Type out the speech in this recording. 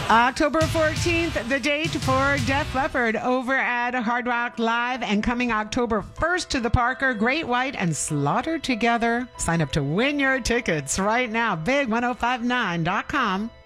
October 14th, the date for Def Leppard over at Hard Rock Live, and coming October 1st to the Parker, Great White, and Slaughter together. Sign up to win your tickets right now. Big1059.com.